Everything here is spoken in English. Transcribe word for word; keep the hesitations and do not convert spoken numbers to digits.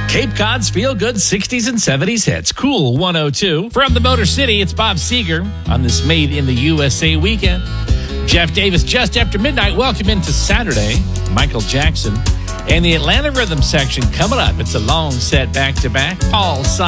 Cape Cod's feel-good sixties and seventies hits. Cool one oh two. From the Motor City, it's Bob Seger on this Made in the U S A weekend. Jeff Davis just after midnight. Welcome into Saturday. Michael Jackson and the Atlanta Rhythm section coming up. It's a long set back-to-back. Paul Simon.